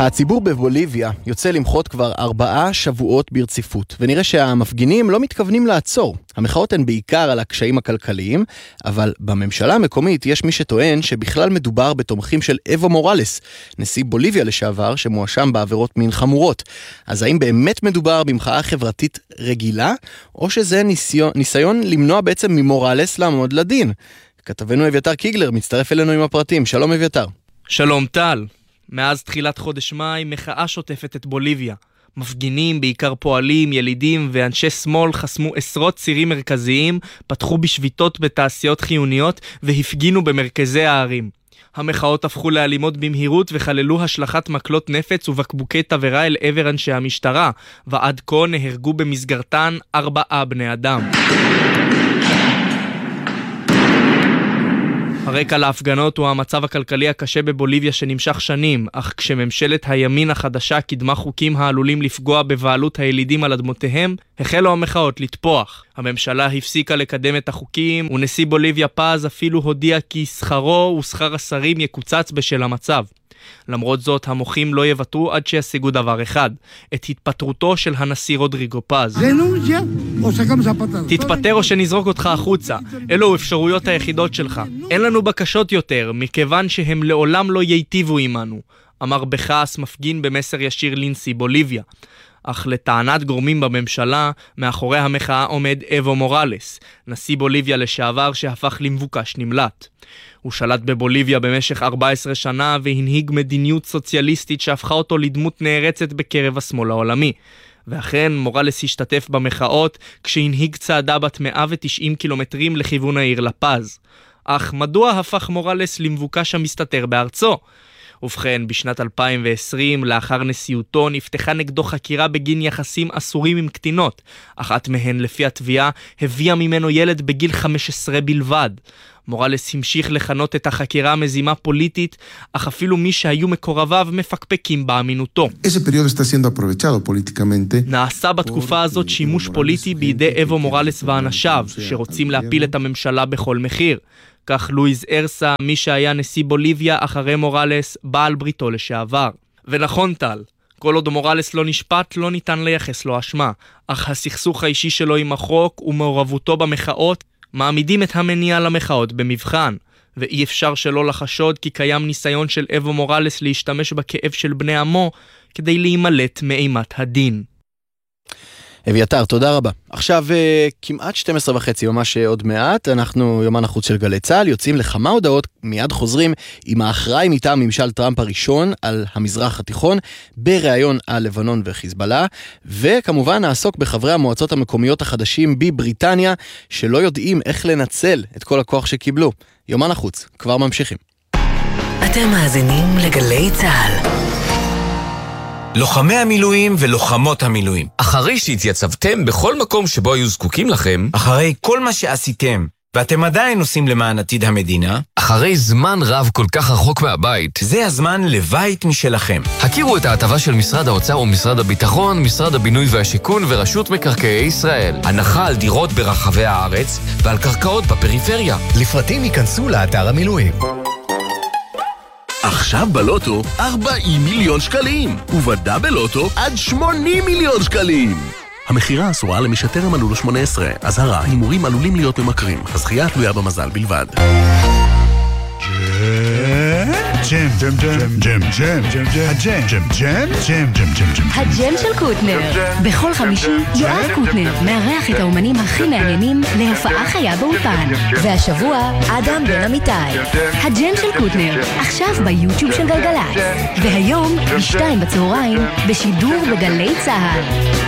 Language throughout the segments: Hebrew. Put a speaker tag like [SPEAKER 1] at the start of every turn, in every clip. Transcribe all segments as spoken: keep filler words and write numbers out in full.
[SPEAKER 1] הציבור בבוליביה יוצא למחות כבר ארבעה שבועות ברציפות, ונראה שהמפגינים לא מתכוונים לעצור. המחאות הן בעיקר על הקשיים הכלכליים, אבל בממשלה המקומית יש מי שטוען שבכלל מדובר בתומכים של אבו מורלס, נשיא בוליביה לשעבר, שמואשם בעבירות מין חמורות. אז האם באמת מדובר במחאה חברתית רגילה, או שזה ניסיון, ניסיון למנוע בעצם ממורלס לעמוד לדין? כתבנו אביתר קיגלר מצטרף אלינו עם הפרטים. שלום אביתר.
[SPEAKER 2] שלום טל. מאז תחילת חודש מאי מחאה שוטפת את בוליביה. מפגינים, בעיקר פועלים, ילידים ואנשי שמאל חסמו עשרות צירים מרכזיים, פתחו בשביתות בתעשיות חיוניות והפגינו במרכזי הערים. המחאות הפכו לאלימות במהירות וחללו השלכת מקלות נפץ ובקבוקי תבערה אל עבר אנשי המשטרה, ועד כה נהרגו במסגרתן ארבעה בני אדם. הרקע להפגנות הוא המצב הכלכלי הקשה בבוליביה שנמשך שנים, אך כשממשלת הימין החדשה קידמה חוקים העלולים לפגוע בבעלות הילידים על אדמותיהם, החלו המחאות לתפוח. הממשלה הפסיקה לקדם את החוקים, ונשיא בוליביה פאז אפילו הודיע כי שכרו ושכר השרים יקוצץ בשל המצב. למרות זאת, המוחים לא יוותרו עד שישיגו דבר אחד, את התפטרותו של הנשיא רודריגו פאז. תתפטר או שנזרוק אותך החוצה, אלו אפשרויות היחידות שלך. אין לנו בקשות יותר, מכיוון שהם לעולם לא ייטיבו עמנו, אמר בכעס מפגין במסר ישיר לנשיא בוליביה. אך לטענת גורמים בממשלה, מאחורי המחאה עומד אבו מורלס, נשיא בוליביה לשעבר שהפך למבוקש נמלט. הוא שלט בבוליביה במשך ארבע עשרה שנה והנהיג מדיניות סוציאליסטית שהפכה אותו לדמות נערצת בקרב השמאל העולמי. ואכן מורלס השתתף במחאות כשהנהיג צעדה בת מאה ותשעים קילומטרים לכיוון העיר לפז. אך מדוע הפך מורלס למבוקש המסתתר בארצו? ובכן, בשנת אלפיים ועשרים, לאחר נשיאותו, נפתחה נגדו חקירה בגין יחסים אסורים עם קטינות. אחת מהן, לפי התביעה, הביאה ממנו ילד בגיל חמש עשרה בלבד. מורלס המשיך לכנות את החקירה מזימה פוליטית, אך אפילו מי שהיו מקורביו מפקפקים באמינותו. נעשה בתקופה הזאת שימוש פוליטי בידי אבו מורלס ואנשיו, שרוצים להפיל את הממשלה בכל מחיר. כך לואיז ארסה, מי שהיה נשיא בוליביה אחרי מורלס, בעל בריתו לשעבר. ונכון טל, כל עוד מורלס לא נשפט, לא ניתן לייחס לו אשמה, אך הסכסוך האישי שלו עם החוק ומעורבותו במחאות מעמידים את המניע למחאות במבחן, ואי אפשר שלא לחשוד כי קיים ניסיון של אבו מורלס להשתמש בכאב של בני עמו כדי להימלט מאימת הדין.
[SPEAKER 1] אביתר, תודה רבה. עכשיו, כמעט שתים עשרה וחצי, ממש עוד מעט, אנחנו יומן החוץ של גלי צהל, יוצאים לכמה הודעות, מיד חוזרים עם האחראי מטעם ממשל טראמפ הראשון על המזרח התיכון, בראיון על לבנון וחיזבאללה, וכמובן נעסוק בחברי המועצות המקומיות החדשים בבריטניה, שלא יודעים איך לנצל את כל הכוח שקיבלו. יומן החוץ, כבר ממשיכים.
[SPEAKER 3] אתם מאזינים לגלי צהל.
[SPEAKER 4] לוחמי המילואים ולוחמות המילואים. אחרי שהתייצבתם בכל מקום שבו היו זקוקים לכם, אחרי כל מה שעשיתם, ואתם עדיין עושים למען עתיד המדינה,
[SPEAKER 5] אחרי זמן רב כל כך רחוק מהבית,
[SPEAKER 4] זה הזמן לבית משלכם.
[SPEAKER 5] הכירו את ההטבה של משרד האוצר ומשרד הביטחון, משרד הבינוי והשיכון ורשות מקרקעי ישראל.
[SPEAKER 4] הנחה על דירות ברחבי הארץ ועל קרקעות בפריפריה.
[SPEAKER 6] לפרטים ייכנסו לאתר המילואים.
[SPEAKER 7] עכשיו בלוטו ארבעים מיליון שקלים, ובדאבל לוטו עד שמונים מיליון שקלים. המחירה אסורה למי שטרם מלאו לו שמונה עשרה. אזהרה, הימורים עלולים להיות ממכרים. הזכייה תלויה במזל בלבד.
[SPEAKER 8] ג'ם, ג'ם, ג'ם, ג'ם, ג'ם, ג'ם, הג'ם, ג'ם, ג'ם, ג'ם, ג'ם, ג'ם, ג'ם.
[SPEAKER 9] הג'ם של קוטנר. בכל חמישי יואב קוטנר מארח את האומנים הכי מעניינים להופעה חיה באולפן. והשבוע אדם בן אמיתי. הג'ם של קוטנר, עכשיו ביוטיוב של גלגלצ. והיום בשתיים בצהריים בשידור בגלי צהל.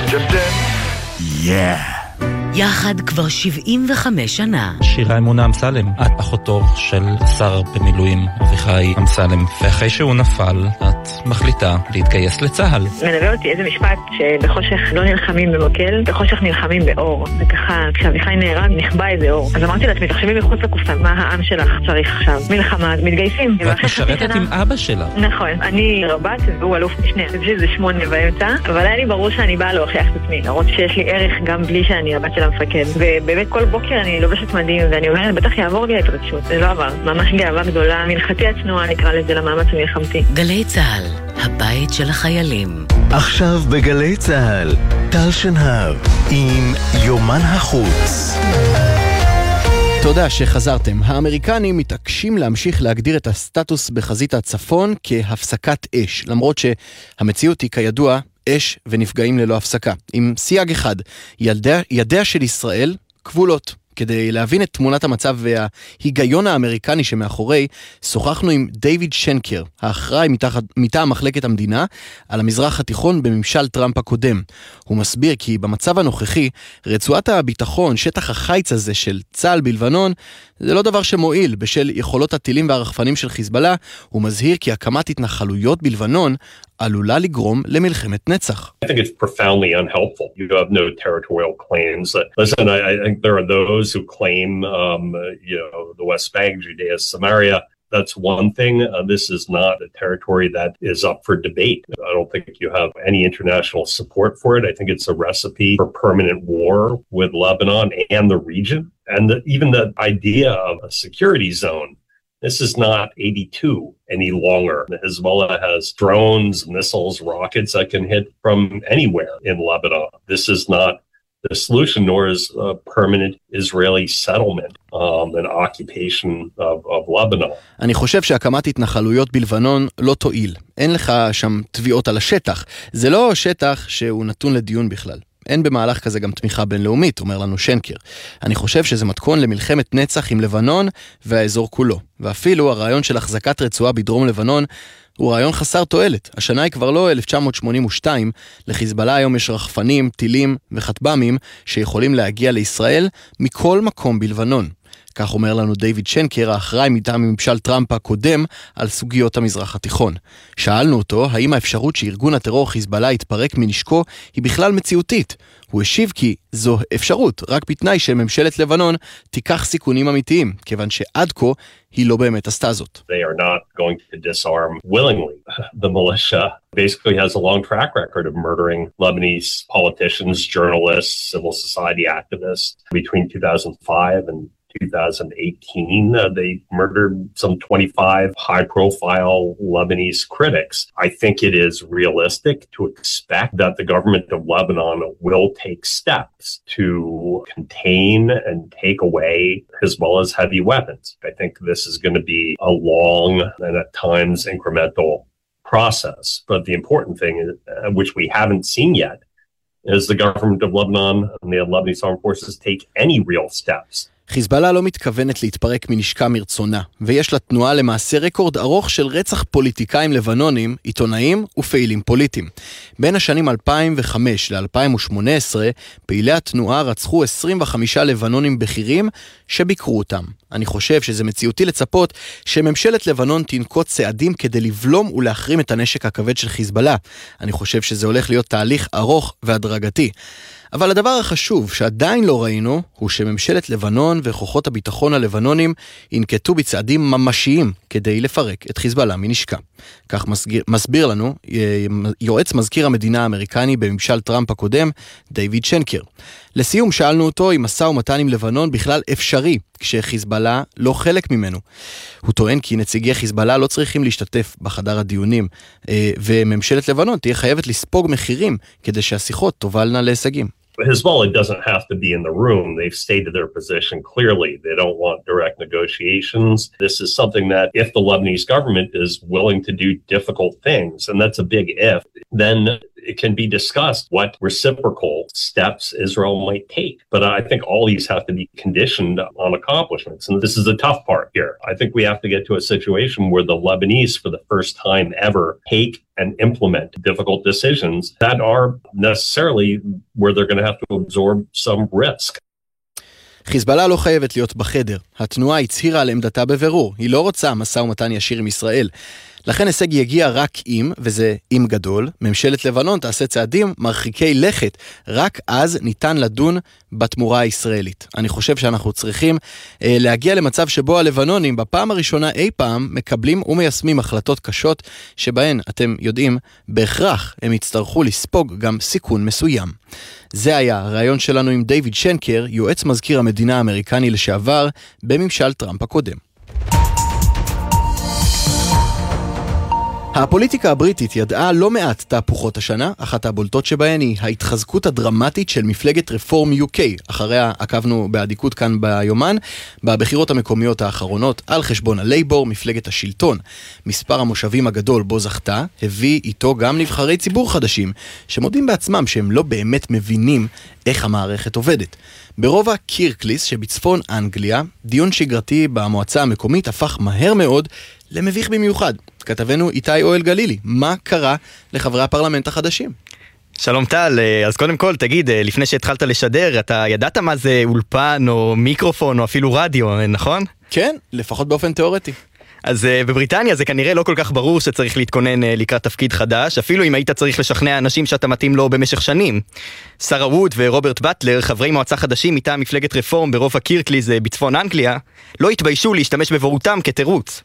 [SPEAKER 8] יאה.
[SPEAKER 3] יחד כבר שבעים וחמש שנה.
[SPEAKER 10] שירה אמונה אמסלם, את אחותו של שר במילואים אביחי אמסלם, ואחרי שהוא נפל, את מחליטה להתגייס לצהל.
[SPEAKER 11] מלווה אותי איזה משפט שבחושך לא נלחמים במקל, בחושך נלחמים באור. וככה, כשאביחי נהרג, נחבא איזה אור. אז אמרתי לעצמי, תחשבי מחוץ לקופסה, מה העם שלך צריך עכשיו? מלחמה, מתגייסים.
[SPEAKER 10] ואת משרתת עם אבא שלה.
[SPEAKER 11] נכון, אני רבת, והוא אלוף משנה, זה שמונה באמצע, אבל היה לי ברור שאני באה להוכיח את עצמי, להראות שיש לי ערך גם בלי שאני הבת של המפקד. ובאמת כל בוקר אני לובשת מדים, ואני אומרת, בטח יעבור לי ההתרגשות. זה לא עבר. ממש גאווה גדולה, מלחתי הצנועה, נקרא לזה, למאמץ המלחמתי.
[SPEAKER 3] גלי צהל, הבית של החיילים.
[SPEAKER 6] עכשיו בגלי צהל, טל שנהב עם יומן החוץ.
[SPEAKER 1] תודה שחזרתם. האמריקנים מתעקשים להמשיך להגדיר את הסטטוס בחזית הצפון כהפסקת אש, למרות שהמציאות היא כידוע אש ונפגעים ללא הפסקה. עם סייג אחד, ידיה, ידיה של ישראל כבולות. כדי להבין את תמונת המצב וההיגיון האמריקני שמאחורי, שוחחנו עם דיוויד שנקר, האחראי מטעם מחלקת המדינה, על המזרח התיכון בממשל טראמפ הקודם. הוא מסביר כי במצב הנוכחי, רצועת הביטחון, שטח החיץ הזה של צה"ל בלבנון, זה לא דבר שמועיל בשל יכולות הטילים והרחפנים של חיזבאללה. הוא מזהיר כי הקמת התנחלויות בלבנון עלולה לגרום למלחמת נצח.
[SPEAKER 12] I think it's profoundly unhelpful. You have no territorial claims. Listen, I, I think there are those who claim, um, you know, the West Bank, Judea, Samaria. That's one thing. Uh, this is not a territory that is up for debate. I don't think you have any international support for it. I think it's a recipe for permanent war with Lebanon and the region. And the, even the idea of a security zone, this is not eighty-two any longer. Hezbollah has drones, missiles, rockets that can hit from anywhere in Lebanon. This is not the solution, nor is a permanent Israeli settlement, um, an occupation of, of Lebanon.
[SPEAKER 1] אני חושב שהקמת התנחלויות בלבנון לא תועיל. אין לך שם תביעות על השטח. זה לא שטח שהוא נתון לדיון בכלל. אין במהלך כזה גם תמיכה בינלאומית, אומר לנו שנקר. אני חושב שזה מתכון למלחמת נצח עם לבנון והאזור כולו. ואפילו הרעיון של החזקת רצועה בדרום לבנון הוא רעיון חסר תועלת. השנה היא כבר לא אלף תשע מאות שמונים ושתיים, לחיזבאללה היום יש רחפנים, טילים וחטב"מים שיכולים להגיע לישראל מכל מקום בלבנון. כך אומר לנו דיוויד שנקר, האחראי מטעם ממשל טראמפ הקודם על סוגיות המזרח התיכון. שאלנו אותו האם האפשרות שארגון הטרור חיזבאללה יתפרק מנשקו היא בכלל מציאותית. הוא השיב כי זו אפשרות, רק בתנאי שממשלת לבנון תיקח סיכונים אמיתיים, כיוון שעד כה היא לא באמת עשתה זאת.
[SPEAKER 12] They are not going to disarm willingly. The militia basically has a long track record of murdering Lebanese politicians, journalists, civil society activists. Between two thousand five and two thousand eighteen, uh, they murdered some twenty-five high-profile Lebanese critics. I think it is realistic to expect that the government of Lebanon will take steps to contain and take away Hezbollah's heavy weapons. I think this is going to be a long and at times incremental process. But the important thing, is, uh, which we haven't seen yet, is the government of Lebanon and the Lebanese armed forces take any real steps.
[SPEAKER 1] חיזבאללה לא מתכוונת להתפרק מנשקה מרצונה, ויש לתנועה למעשה רקורד ארוך של רצח פוליטיקאים לבנונים, עיתונאים ופעילים פוליטיים. בין השנים אלפיים וחמש ל-אלפיים ושמונה עשרה, פעילי התנועה רצחו עשרים וחמישה לבנונים בכירים שביקרו אותם. אני חושב שזה מציאותי לצפות שממשלת לבנון תנקוט צעדים כדי לבלום ולהחרים את הנשק הכבד של חיזבאללה. אני חושב שזה הולך להיות תהליך ארוך והדרגתי. אבל הדבר החשוב שעדיין לא ראינו הוא שממשלת לבנון וכוחות הביטחון הלבנונים ינקטו בצעדים ממשיים כדי לפרק את חיזבאללה מנשקה. כך מסגיר, מסביר לנו יועץ מזכיר המדינה האמריקני בממשל טראמפ הקודם, דיוויד שנקר. לסיום שאלנו אותו אם משא ומתן עם לבנון בכלל אפשרי כשחיזבאללה לא חלק ממנו. הוא טוען כי נציגי חיזבאללה לא צריכים להשתתף בחדר הדיונים, וממשלת לבנון תהיה חייבת לספוג מחירים כדי שהשיחות תובלנה להישגים.
[SPEAKER 12] Hezbollah doesn't have to be in the room. They've stated their position clearly. They don't want direct negotiations. This is something that if the Lebanese government is willing to do difficult things, and that's a big if, then it can be discussed what reciprocal steps Israel might take. But I think all these have to be conditioned on accomplishments. And this is the tough part here. I think we have to get to a situation where the Lebanese, for the first time ever, take and implement difficult decisions that are necessarily where they're going to have to absorb some risk.
[SPEAKER 1] חיזבאללה לא חייבת להיות בחדר. התנועה הצהירה על עמדתה בבירור. היא לא רוצה משא ומתן ישיר עם ישראל. לכן הישג יגיע רק אם, וזה אם גדול, ממשלת לבנון תעשה צעדים מרחיקי לכת. רק אז ניתן לדון בתמורה הישראלית. אני חושב שאנחנו צריכים אה, להגיע למצב שבו הלבנונים בפעם הראשונה אי פעם מקבלים ומיישמים החלטות קשות, שבהן, אתם יודעים, בהכרח הם יצטרכו לספוג גם סיכון מסוים. זה היה הרעיון שלנו עם דיוויד שנקר, יועץ מזכיר המדינה האמריקני לשעבר, בממשל טראמפ הקודם. הפוליטיקה הבריטית ידעה לא מעט תהפוכות השנה, אחת הבולטות שבהן היא ההתחזקות הדרמטית של מפלגת רפורם יו קיי, אחריה עקבנו בעדיקות כאן ביומן, בבחירות המקומיות האחרונות על חשבון הלייבור, מפלגת השלטון. מספר המושבים הגדול בו זכתה, הביא איתו גם נבחרי ציבור חדשים, שמודים בעצמם שהם לא באמת מבינים איך המערכת עובדת. ברובע קירקליס שבצפון אנגליה, דיון שגרתי במועצה המקומית הפך מהר מאוד למביך במיוחד. כתבנו איתי אוהל גלילי, מה קרה לחברי הפרלמנט החדשים?
[SPEAKER 13] שלום טל, אז קודם כל תגיד, לפני שהתחלת לשדר, אתה ידעת מה זה אולפן או מיקרופון או אפילו רדיו, נכון?
[SPEAKER 1] כן, לפחות באופן תיאורטי.
[SPEAKER 13] אז בבריטניה זה כנראה לא כל כך ברור שצריך להתכונן לקראת תפקיד חדש, אפילו אם היית צריך לשכנע אנשים שאתה מתאים לו במשך שנים. שרה ווד ורוברט בטלר, חברי מועצה חדשים מטעם מפלגת רפורם ברובע קירקליס בצפון אנגליה, לא התביישו להשתמש בבורותם כתירוץ.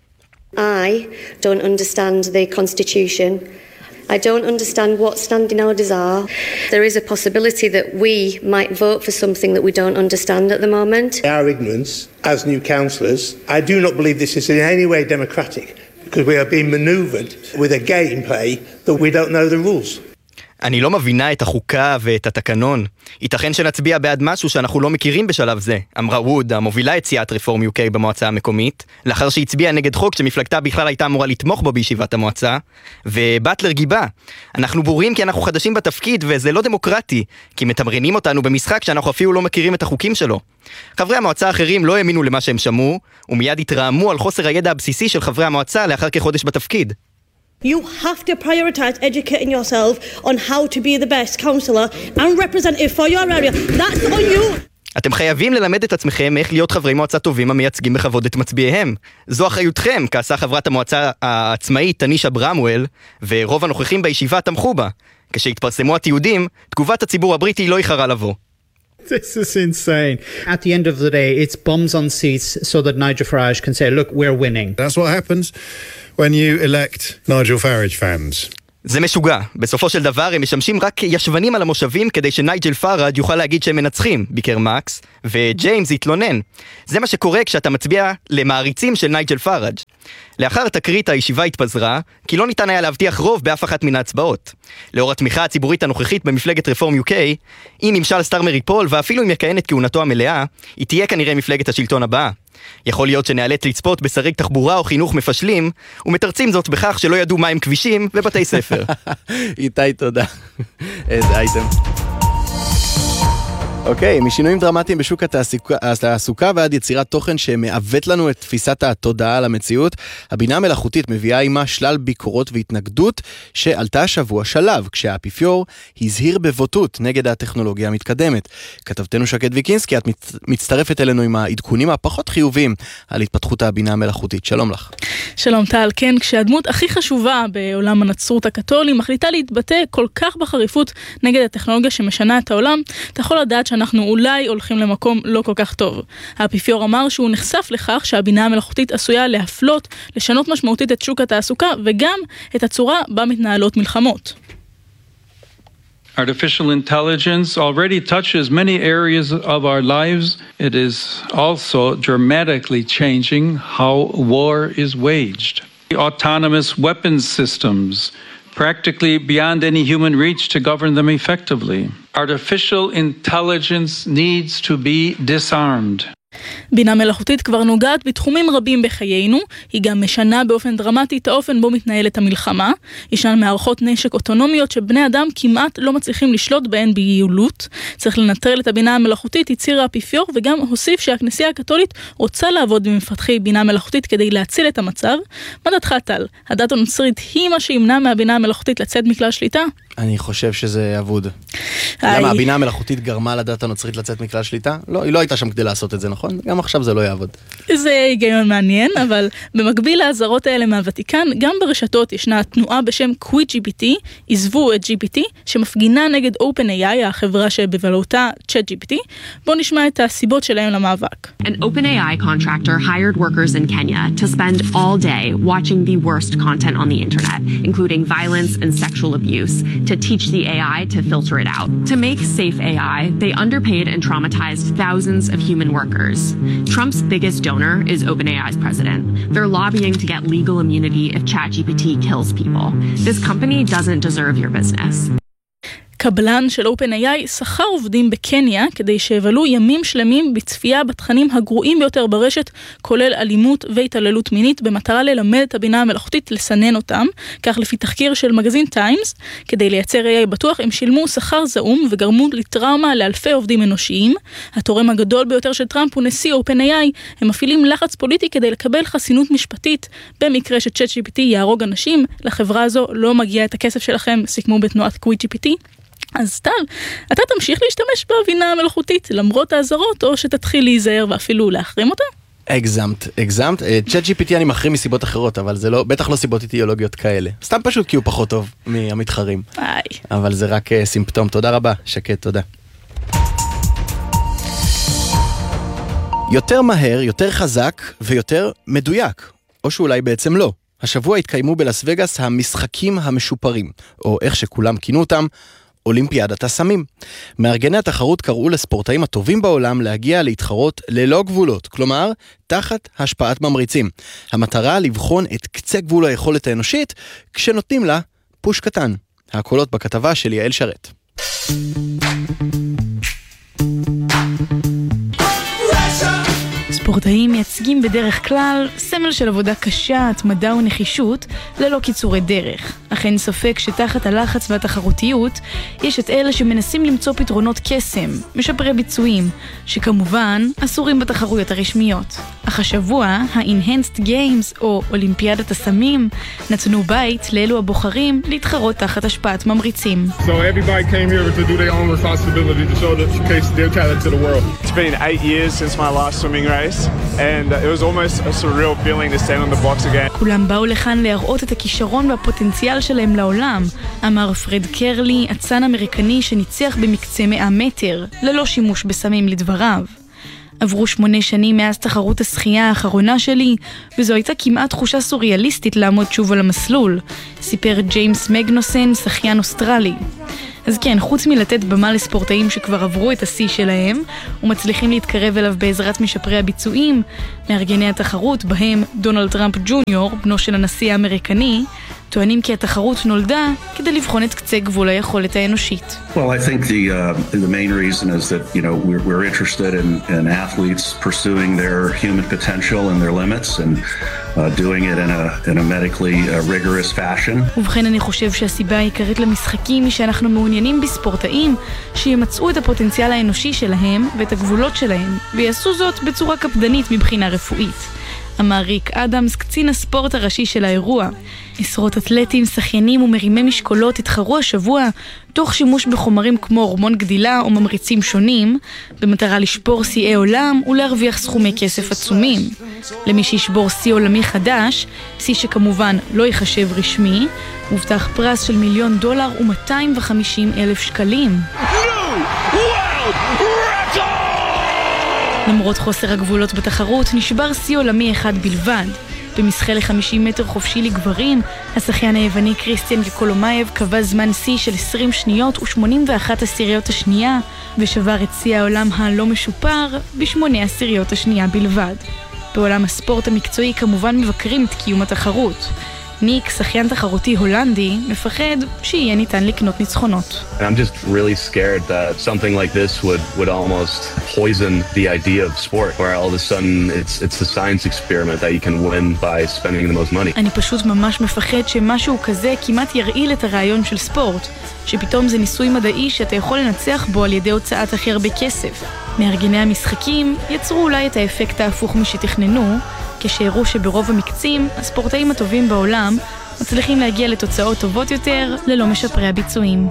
[SPEAKER 14] I don't understand the Constitution. I don't understand what standing orders are. There is a possibility that we might vote for something that we don't understand at the moment.
[SPEAKER 15] Our ignorance as new councillors, I do not believe this is in any way democratic because we are being manoeuvred with a gameplay that we don't know the rules.
[SPEAKER 13] אני לא מבינה את החוקה ואת התקנון. ייתכן שנצביע בעד משהו שאנחנו לא מכירים בשלב זה, אמרה ווד, המובילה את סיעת רפורם יו קיי במועצה המקומית, לאחר שהצביעה נגד חוק שמפלגתה בכלל הייתה אמורה לתמוך בו בישיבת המועצה, ובטלר גיבה. אנחנו בורים כי אנחנו חדשים בתפקיד וזה לא דמוקרטי, כי מתמרנים אותנו במשחק שאנחנו אפילו לא מכירים את החוקים שלו. חברי המועצה האחרים לא האמינו למה שהם שמעו, ומיד התרעמו על חוסר הידע הבסיסי של חברי המועצה לאחר כחודש בתפקיד.
[SPEAKER 16] You have to prioritize educating yourself on how to be the best councillor and representative for your area. That's on you.
[SPEAKER 13] אתם חייבים ללמד את עצמכם איך להיות חברי מועצה טובים המייצגים בכבוד את מצביעיהם. זו אחריותכם, כעשה חברת המועצה העצמאית תנישה ברמואל, ורוב הנוכחים בישיבה תמכו בה. כשהתפרסמו התיעודים, תגובת הציבור הבריטי לא איחרה לבוא.
[SPEAKER 17] This is insane. At the end of the day, it's bombs on seats so that Nigel Farage can say, look, we're winning.
[SPEAKER 18] That's what happens when you elect Nigel Farage fans.
[SPEAKER 13] זה משוגע. בסופו של דבר הם משמשים רק ישבנים על המושבים כדי שנייג'ל פאראג' יוכל להגיד שהם מנצחים, ביקר מקס, וג'יימס יתלונן. זה מה שקורה כשאתה מצביע למעריצים של נייג'ל פאראג'. לאחר תקרית הישיבה התפזרה, כי לא ניתן היה להבטיח רוב באף אחת מן ההצבעות. לאור התמיכה הציבורית הנוכחית במפלגת רפורם יו קיי, אם נמשל סטארמר ייפול ואפילו אם יכהן את כהונתו המלאה, היא תהיה כנראה מפלגת השלטון הבאה. יכול להיות שנאלץ לצפות בשרי תחבורה או חינוך מפשלים, ומתרצים זאת בכך שלא ידעו מהם כבישים ובתי ספר.
[SPEAKER 1] איתי, תודה. איזה אייטם. אוקיי, משינויים דרמטיים בשוק התעסוקה ועד יצירת תוכן שמעוות לנו את תפיסת התודעה על המציאות, הבינה המלאכותית מביאה עימה שלל ביקורות והתנגדות שעלתה השבוע שלב, כשהאפיפיור הזהיר בבוטות נגד הטכנולוגיה המתקדמת. כתבתנו שקד ויקינסקי, את מצטרפת אלינו עם העדכונים הפחות חיוביים על התפתחות הבינה המלאכותית. שלום לך.
[SPEAKER 19] שלום טל, כן, כשהדמות הכי חשובה בעולם הנצרות הקתולי מחליטה להתבטא כל כך בחריפות נגד הטכנולוגיה שמשנה את העולם, אתה יכול לדעת שאנחנו אולי הולכים למקום לא כל כך טוב. האפיפיור אמר שהוא נחשף לכך שהבינה המלאכותית עשויה להפלות, לשנות משמעותית את שוק התעסוקה וגם את הצורה בה מתנהלות מלחמות.
[SPEAKER 20] Artificial intelligence already touches many areas of our lives. It is also dramatically changing how war is waged. Autonomous weapons systems, practically beyond any human reach to govern them effectively. Artificial intelligence needs to be disarmed.
[SPEAKER 19] בינה מלאכותית כבר נוגעת בתחומים רבים בחיינו, היא גם משנה באופן דרמטי את האופן בו מתנהלת המלחמה. ישנן מערכות נשק אוטונומיות שבני אדם כמעט לא מצליחים לשלוט בהן ביעילות. צריך לנטרל את הבינה המלאכותית, הצהיר האפיפיור, וגם הוסיף שהכנסייה הקתולית רוצה לעבוד במפתחי בינה מלאכותית כדי להציל את המצב. מה דעתך טל? הדת הנוצרית היא מה שימנע מהבינה המלאכותית לצאת מכלל שליטה?
[SPEAKER 1] אני חושב שזה אבוד. למה הבינה המלאכותית גרמה לדת הנוצרית לצאת מכלל שליטה? לא, היא לא הייתה שם כדי לעשות את זה, נכון? גם עכשיו זה לא יעבוד.
[SPEAKER 19] זה היגיון מעניין, אבל במקביל להזרות האלה מהוותיקן, גם ברשתות ישנה תנועה בשם קוויט ג'י פי טי, עזבו את ג'י פי טי, שמפגינה נגד OpenAI, החברה שבבעלותה צ'אט ג'י פי טי. בואו נשמע את הסיבות שלהם למאבק.
[SPEAKER 21] An OpenAI contractor hired workers in Kenya to spend all day watching the worst content on the internet, including violence and sexual abuse. to teach the A I to filter it out. To make safe A I, they underpaid and traumatized thousands of human workers. Trump's biggest donor is OpenAI's president. They're lobbying to get legal immunity if ChatGPT kills people. This company doesn't deserve your business.
[SPEAKER 19] קבלן של OpenAI שכר עובדים בקניה כדי שיבלו ימים שלמים בצפייה בתכנים הגרועים ביותר ברשת, כולל אלימות והתעללות מינית, במטרה ללמד את הבינה המלאכותית לסנן אותם. כך לפי תחקיר של מגזין טיימס, כדי לייצר איי איי בטוח הם שילמו שכר זעום וגרמו לטראומה לאלפי עובדים אנושיים. התורם הגדול ביותר של טראמפ הוא נשיא OpenAI. הם מפעילים לחץ פוליטי כדי לקבל חסינות משפטית במקרה ש-ChatGPT יהרוג אנשים. לחברה הזו לא מגיע את הכסף שלכם, סיכמו בתנועת QuickGPT. אז טל, אתה תמשיך להשתמש בבינה המלאכותית למרות האזהרות, או שתתחיל להיזהר ואפילו להחרים אותה?
[SPEAKER 1] אגזמת, אגזמת. ChatGPT אני מחרים מסיבות אחרות, אבל זה לא, בטח לא סיבות אידיאולוגיות כאלה. סתם פשוט כי הוא פחות טוב מהמתחרים.
[SPEAKER 19] איי.
[SPEAKER 1] אבל זה רק סימפטום. תודה רבה, שקט, תודה. יותר מהר, יותר חזק ויותר מדויק. או שאולי בעצם לא. השבוע התקיימו בלאס וגאס המשחקים המשופרים, או איך שכולם כינו אותם, אולימפיאדת הסמים. מארגני התחרות קראו לספורטאים הטובים בעולם להגיע להתחרות ללא גבולות, כלומר, תחת השפעת ממריצים. המטרה לבחון את קצה גבול היכולת האנושית, כשנותנים לה פוש קטן. הקולות בכתבה של יעל שרת.
[SPEAKER 2] ספורטאים מייצגים בדרך כלל סמל של עבודה קשה, התמדה ונחישות, ללא קיצורי דרך. אך אין ספק שתחת הלחץ והתחרותיות, יש את אלה שמנסים למצוא פתרונות קסם, משפרי ביצועים, שכמובן אסורים בתחרויות הרשמיות. אך השבוע, ה-Enhanced Games, או אולימפיאדת הסמים, נתנו בית לאלו הבוחרים להתחרות תחת השפעת ממריצים.
[SPEAKER 22] So everybody came here to do their own responsibility to show the showcase their talent to the world.
[SPEAKER 23] It's been eight years since my last swimming race. And it was almost a surreal feeling to stand on the box again.
[SPEAKER 2] כולם באו לכאן להראות את הכישרון והפוטנציאל שלהם לעולם, אמר פרד קרלי, אצן אמריקני שניצח במקצה מאה מטר, ללא שימוש בסמים לדבריו. עברו שמונה שנים מאז תחרות השחייה האחרונה שלי, וזו הייתה כמעט תחושה סוריאליסטית לעמוד שוב על המסלול, סיפר ג'יימס מגנוסן, שחיין אוסטרלי. אז כן, חוץ מלתת במה לספורטאים שכבר עברו את השיא שלהם ומצליחים להתקרב אליו בעזרת משפרי הביצועים, מארגני התחרות, בהם דונלד טראמפ ג'וניור, בנו של הנשיא האמריקני, טוענים כי התחרות נולדה כדי לבחון את קצה גבול היכולת האנושית.
[SPEAKER 24] Well, I think the uh, the main reason is that, you know, we're we're interested in in athletes pursuing their human potential and their limits and uh, doing it in a in a medically uh, rigorous fashion.
[SPEAKER 2] ובכן, אני חושב שהסיבה העיקרית למשחקים היא שאנחנו מעוניינים בספורטאים שימצאו את הפוטנציאל האנושי שלהם ואת הגבולות שלהם, ויעשו זאת בצורה קפדנית מבחינה רפואית. אמר ריק אדמס, קצין הספורט הראשי של האירוע. עשרות אתלטים, שחיינים ומרימי משקולות התחרו השבוע תוך שימוש בחומרים כמו הורמון גדילה או ממריצים שונים, במטרה לשבור שיאי עולם ולהרוויח סכומי כסף עצומים. למי שישבור שיא עולמי חדש, שיא שכמובן לא יחשב רשמי, מובטח פרס של מיליון דולר ו-מאתיים וחמישים אלף שקלים. למרות חוסר הגבולות בתחרות, נשבר שיא עולמי אחד בלבד. במשחק ל-חמישים מטר חופשי לגברים, השחיין היווני קריסטיאן קולומייב קבע זמן שיא של עשרים שניות ו-שמונים ואחת עשיריות השנייה, ושבר את שיא העולם הלא משופר בשמונה עשיריות השנייה בלבד. בעולם הספורט המקצועי כמובן מבקרים את קיום התחרות. ניק, שחיין תחרותי הולנדי, מפחד שיהיה ניתן לקנות ניצחונות.
[SPEAKER 25] I'm just really scared that something like this would would almost poison the idea of sport, where all of a sudden it's it's a science experiment that you can win by spending the most money.
[SPEAKER 2] אני פשוט ממש מפחד שמשהו כזה כמעט ירעיל את הרעיון של ספורט, שפתאום זה ניסוי מדעי שאתה יכול לנצח בו על ידי הוצאת הכי הרבה כסף. מארגני המשחקים יצרו אולי את האפקט ההפוך משתכננו, כשהראו שברוב המקצים, הספורטאים הטובים בעולם מצליחים להגיע לתוצאות טובות יותר ללא משפרי הביצועים.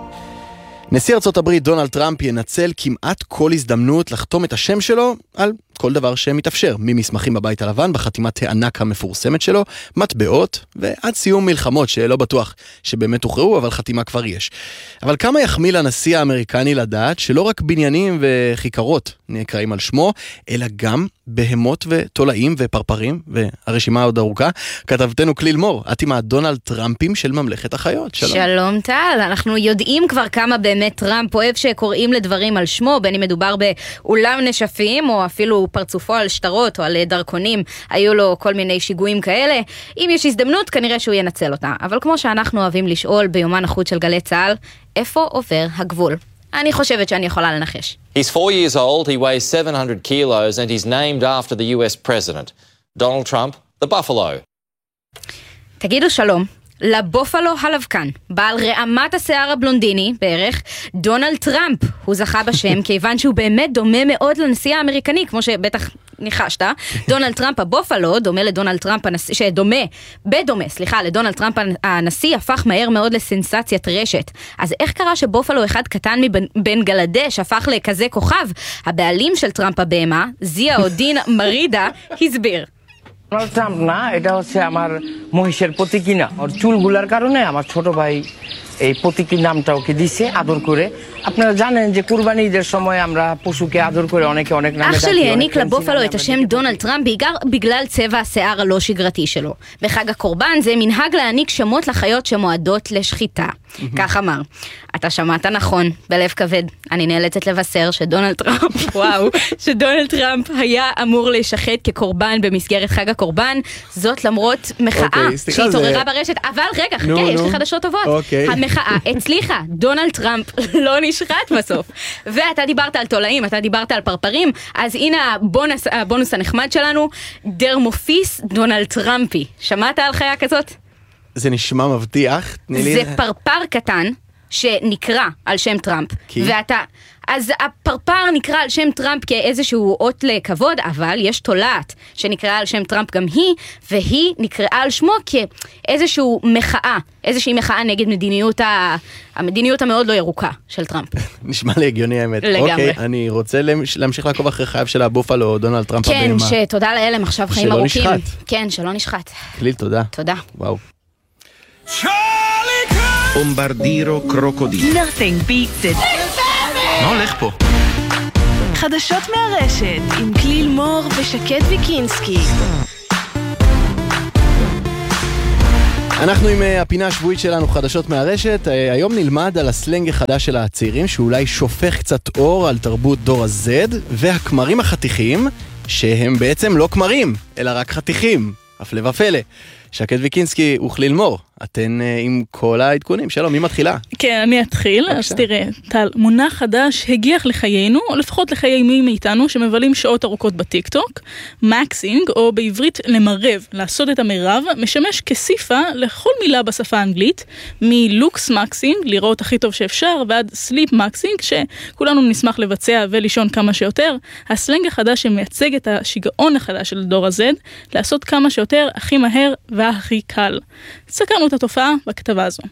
[SPEAKER 1] נשיא ארצות הברית דונלד טראמפ ינצל כמעט כל הזדמנות לחתום את השם שלו על כל דבר שמתאפשר, ממסמכים בבית הלבן, בחתימת הענק המפורסמת שלו, מטבעות, ועד סיום מלחמות שלא בטוח שבאמת הוכרעו, אבל חתימה כבר יש. אבל כמה יחמיא לנשיא האמריקני לדעת שלא רק בניינים וכיכרות נקראים על שמו, אלא גם בהמות ותולעים ופרפרים, והרשימה עוד ארוכה. כתבתנו כליל מור, את עם הדונלד טראמפים של ממלכת החיות. שלום.
[SPEAKER 4] שלום טל, אנחנו יודעים כבר כמה באמת טראמפ אוהב שקוראים לדברים על שמו, בין אם מדובר באולם נשפים, או אפילו פרצופו על שטרות או על דרכונים, היו לו כל מיני שיגועים כאלה. אם יש הזדמנות, כנראה שהוא ינצל אותה. אבל כמו שאנחנו אוהבים לשאול ביומן החוץ של גלי צהל, איפה עובר הגבול? אני חושבת שאני יכולה לנחש.
[SPEAKER 5] He's four years old, he weighs seven hundred kilos, and he's named after the U S president, Donald Trump, the buffalo.
[SPEAKER 4] תגידו שלום לבופלו הלבקן, בעל רעמת השיער הבלונדיני בערך, דונלד טראמפ. הוא זכה בשם כיוון שהוא באמת דומה מאוד לנשיא האמריקני, כמו שבטח ניחשת. דונלד טראמפ הבופלו דומה לדונלד טראמפ הנשיא, שדומה, בדומה, סליחה, לדונלד טראמפ הנשיא, הפך מהר מאוד לסנסציית רשת. אז איך קרה שבופלו אחד קטן מבנגלדש הפך לכזה כוכב? הבעלים של טראמפ הבהמה, জিয়াউদ্দিন মারিদা, הסביר.
[SPEAKER 7] Donald Trump না, এটা হচ্ছে আমার মহিষের প্রতীকী না। ওর চুলগুলার কারণে আমার ছোট ভাই এই প্রতীকী নামটা ওকে দিয়েছে আদর করে। আপনারা জানেন যে কুরবানি ঈদের সময় আমরা পশুকে আদর করে অনেকে অনেক নামে
[SPEAKER 4] אח שלי העניק לבופלו את השם דונלד טראמפ בעיקר בגלל צבע השיער הלא שגרתי שלו. בחג הקורבן זה מנהג להעניק שמות לחיות שמועדות לשחיטה. כך אמר. אתה שמעת נכון, בלב כבד. אני נאלצת לבשר שדונלד טראמפ, וואו, שדונלד טראמפ היה אמור להישחט כקורבן במסגרת חג הקורבן, זאת למרות מחאה שהתעוררה ברשת. אבל רגע, חכה, יש לי חדשות טובות. המחאה הצליחה, דונלד טראמפ לא נשחט בסוף. ואתה דיברת על תולעים, אתה דיברת על פרפרים, אז הנה הבונוס, הבונוס הנחמד שלנו, דרמופיס דונלד טראמפי. שמעת על חיה כזאת?
[SPEAKER 1] זה נשמע מבטיח.
[SPEAKER 4] זה פרפר קטן שנקרא על שם טראמפ. ואתה... אז הפרפר נקרא על שם טראמפ כאיזשהו אות לכבוד, אבל יש תולעת שנקראה על שם טראמפ גם היא, והיא נקראה על שמו כאיזשהו מחאה, איזושהי מחאה נגד מדיניות, ה... המדיניות המאוד לא ירוקה של טראמפ.
[SPEAKER 1] נשמע לי הגיוני האמת.
[SPEAKER 4] לגמרי.
[SPEAKER 1] אוקיי, אני רוצה להמשיך לעקוב אחרי חייו של הבופלו, דונלד טראמפ
[SPEAKER 4] כן,
[SPEAKER 1] הבהמה.
[SPEAKER 4] שתודה לאלם, עכשיו חיים ארוכים.
[SPEAKER 1] שלא נשחט.
[SPEAKER 4] כן, שלא נשחט.
[SPEAKER 1] כליל, תודה.
[SPEAKER 4] תודה.
[SPEAKER 1] וואו.
[SPEAKER 6] בומברדירו קרוקודיל.
[SPEAKER 8] Nothing beats it.
[SPEAKER 6] מה הולך פה?
[SPEAKER 8] חדשות מהרשת עם כליל מור ושקד ויקינסקי.
[SPEAKER 1] אנחנו עם הפינה השבועית שלנו, חדשות מהרשת. היום נלמד על הסלנג החדש של הצעירים, שאולי שופך קצת אור על תרבות דור ה-Z, והכמרים החתיכים, שהם בעצם לא כמרים, אלא רק חתיכים. הפלא ופלא. שקד ויקינסקי וכליל מור, אתן עם כל העדכונים. שלום, מי מתחילה?
[SPEAKER 19] כן, אני אתחיל. אז תראה, טל, מונח חדש הגיח לחיינו, או לפחות לחיי מי מאיתנו שמבלים שעות ארוכות בטיקטוק. מקסינג, או בעברית למרב, לעשות את המרב, משמש כסיפה לכל מילה בשפה האנגלית, מלוקס מקסינג, לראות הכי טוב שאפשר, ועד סליפ מקסינג, שכולנו נשמח לבצע ולישון כמה שיותר. הסלנג החדש שמייצג את השיגעון החדש של דור ה-Z, לעשות כמה שיותר הכי מהר והכי קל. סקרנו את התופעה בכתבה הזו.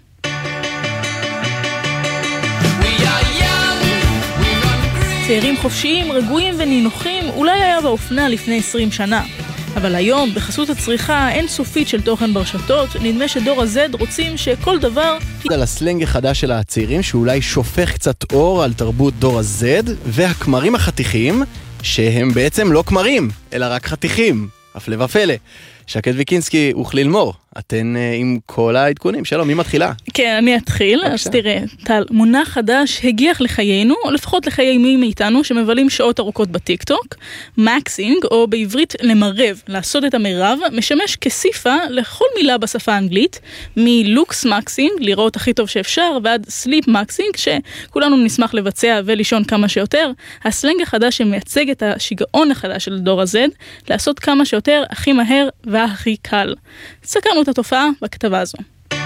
[SPEAKER 19] צעירים חופשיים, רגועים ונינוחים, אולי היה באופנה לפני עשרים שנה. אבל היום, בחסות הצריכה אינסופית של תוכן ברשתות, נדמה שדור ה-Z רוצים שכל דבר...
[SPEAKER 1] על הסלנג החדש של הצעירים, שאולי שופך קצת אור על תרבות דור ה-Z, והכמרים החתיכים, שהם בעצם לא כמרים, אלא רק חתיכים. הפלא ופלא. שקד ויקינסקי וכליל מור, אתן עם כל העדכונים. שלום, מי מתחילה?
[SPEAKER 19] כן, אני אתחיל. אז תראה, טל, מונח חדש הגיח לחיינו, או לפחות לחיי מי מאיתנו שמבלים שעות ארוכות בטיקטוק. מקסינג, או בעברית למרב, לעשות את המרב, משמש כסיפה לכל מילה בשפה האנגלית, מלוקס מקסינג, לראות הכי טוב שאפשר, ועד סליפ מקסינג, שכולנו נשמח לבצע ולישון כמה שיותר. הסלנג החדש שמייצג את השיגעון החדש של דור ה-Z, לעשות כמה שיותר הכי מהר והכי קל. סקרנו את התופעה בכתבה הזו.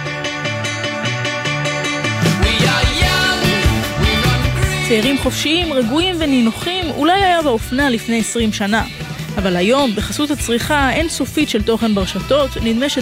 [SPEAKER 19] צעירים חופשיים, רגועים ונינוחים, אולי היה באופנה לפני עשרים שנה. אבל היום, בחסות הצריכה אינסופית של תוכן ברשתות, נדמה ש...